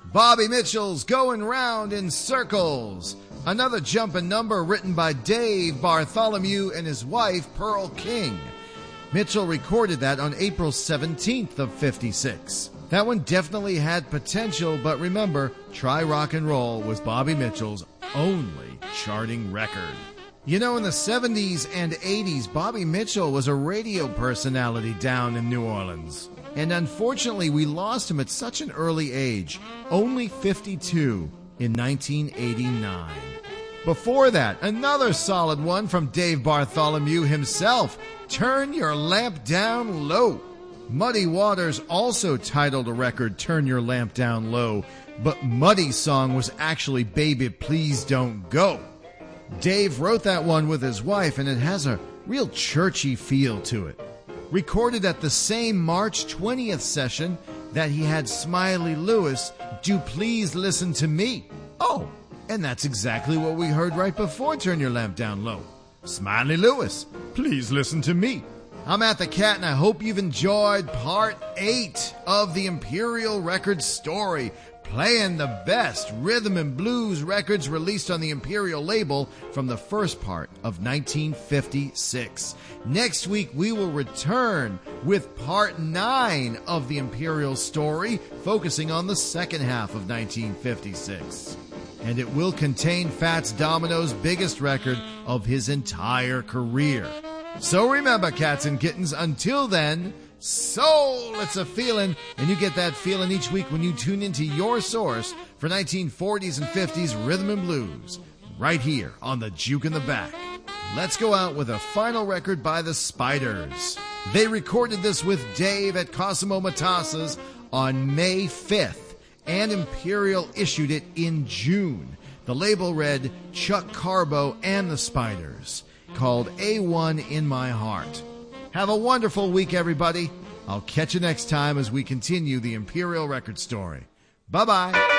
Bobby Mitchell's Going Round in Circles, another jumpin' number written by Dave Bartholomew and his wife Pearl King. Mitchell recorded that on April 17th of 56. That one definitely had potential, but remember, Try Rock and Roll was Bobby Mitchell's only charting record. You know, in the 70s and 80s, Bobby Mitchell was a radio personality down in New Orleans. And unfortunately, we lost him at such an early age, only 52 in 1989. Before that, another solid one from Dave Bartholomew himself, Turn Your Lamp Down Low. Muddy Waters also titled a record Turn Your Lamp Down Low, but Muddy's song was actually Baby Please Don't Go. Dave wrote that one with his wife, and it has a real churchy feel to it. Recorded at the same March 20th session that he had Smiley Lewis do Please Listen to Me. Oh, and that's exactly what we heard right before Turn Your Lamp Down Low. Smiley Lewis, Please Listen to Me. I'm At the Cat, and I hope you've enjoyed part 8 of the Imperial Records story, playing the best rhythm and blues records released on the Imperial label from the first part of 1956. Next week, we will return with part 9 of the Imperial story, focusing on the second half of 1956. And it will contain Fats Domino's biggest record of his entire career. So remember, cats and kittens, until then, soul, it's a feeling, and you get that feeling each week when you tune into your source for 1940s and 50s rhythm and blues, right here on the Juke in the Back. Let's go out with a final record by the Spiders. They recorded this with Dave at Cosimo Matassa's on May 5th, and Imperial issued it in June. The label read Chuck Carbo and the Spiders, called A1 in My Heart. Have a wonderful week, everybody. I'll catch you next time as we continue the Imperial Record story. Bye-bye.